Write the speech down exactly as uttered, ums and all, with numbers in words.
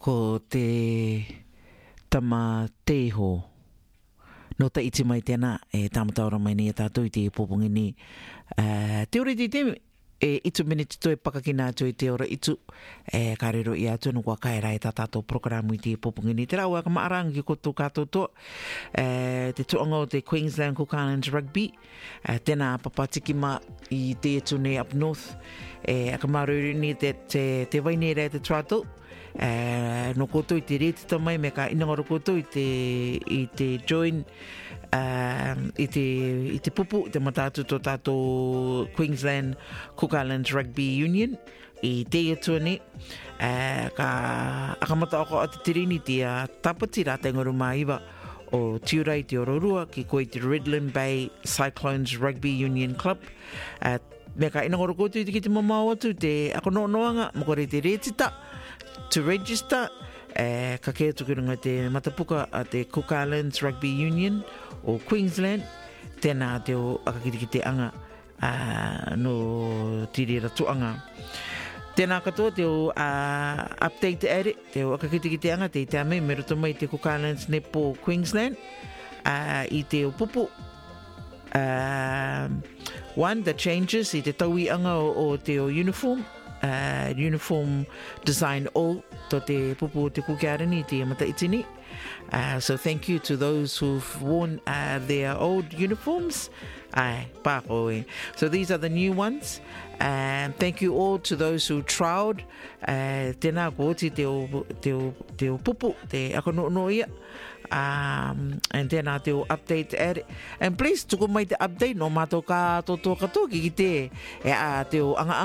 ko te tama teho. No ta iti mai tēnā e tāmataura mai ni e tātou i te pōpungi ni. Uh, te ore te te e itu minute to e pakakina atu i te ora itu e karero i atu no kua kaera e tā tātou programu i te pōpungi ni. Te rau a ka maaranga ki koto kātou to e, te tuanga o te Queensland Cook Islands Rugby e, tēnā papatiki ma i te etu nei up north e a ka maruru ni te, te, te waine rei te trato. Uh, no koto i te reti tamai me ka inangaro koto i te, i te join uh, i, te, i te pupu i te matatu to tātou Queensland Cook Islands Rugby Union i te atua ni uh, ka akamata ako a te tirini te uh, tapati rā te ngaru maiwa o Tiurai te Ororua ki koe te Redland Bay Cyclones Rugby Union Club uh, me ka inangaro koto i te ki te mamau atu te ako no noanga mo kore te retita to register eh, ka kea tukurunga te matapuka a te Cook Islands Rugby Union o Queensland tēnā te o akakitiki te anga uh, no tirira tuanga tēnā katoa te o uh, update ere te o akakitiki te anga te i te ame me roto mai te Cook Islands Netball Queensland uh, i te o pupu uh, one the changes i te taui anga o, o te o uniform Uh, uniform design all to te pupu te kukiarani te amata itini. Uh, so thank you to those who've worn uh, their old uniforms. Ai, pāko e. So these are the new ones. And thank you all to those who trialed. Uh, tēnā ko oti te o, te o, te o pupu, te akono no ia. Um, and tēnā te o update ere. And please, tuku mai te update no mātou ka tō tō katoa ki te e a te o anga